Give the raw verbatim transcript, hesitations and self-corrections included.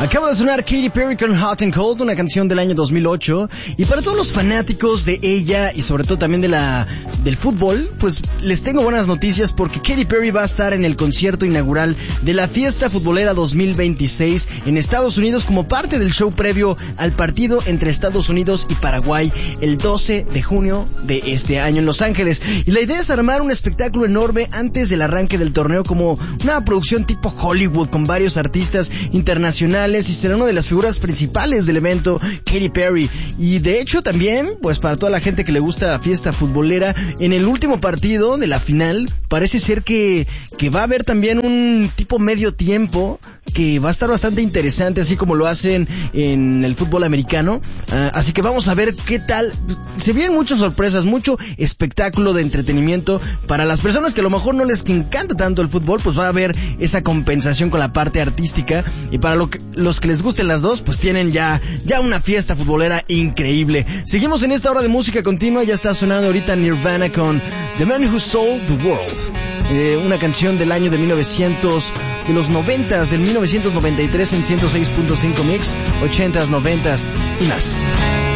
Acaba de sonar Katy Perry con Hot and Cold, una canción del año dos mil ocho, y para todos los fanáticos de ella y sobre todo también de la del fútbol, pues les tengo buenas noticias porque Katy Perry va a estar en el concierto inaugural de la Fiesta Futbolera dos mil veintiséis en Estados Unidos como parte del show previo al partido entre Estados Unidos y Paraguay el doce de junio de este año en Los Ángeles. Y la idea es armar un espectáculo enorme antes del arranque del torneo como una producción tipo Hollywood con varios artistas internacionales y será una de las figuras principales del evento, Katy Perry. Y de hecho también, pues para toda la gente que le gusta la fiesta futbolera, en el último partido de la final parece ser que, que va a haber también un tipo medio tiempo que va a estar bastante interesante, así como lo hacen en el fútbol americano. Uh, así que vamos a ver qué tal. Se vienen muchas sorpresas, mucho espectáculo de entretenimiento. Para las personas que a lo mejor no les encanta tanto el fútbol, pues va a haber esa compensación con la parte artística. Y para lo que, los que les gusten las dos, pues tienen ya, ya una fiesta futbolera increíble. Seguimos en esta hora de música continua. Ya está sonando ahorita Nirvana con The Man Who Sold the World. Eh, una canción del año de mil novecientos, de los noventas, del mil novecientos noventa y tres en ciento seis punto cinco Mix, ochentas, noventas y más.